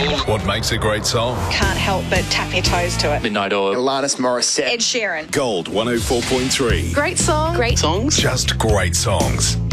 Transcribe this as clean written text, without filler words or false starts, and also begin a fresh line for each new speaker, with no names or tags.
What makes a great song?
Can't help but tap your toes to it.
Midnight Oil.
Alanis Morissette.
Ed Sheeran.
Gold 104.3.
Great song.
Great songs.
Just great songs.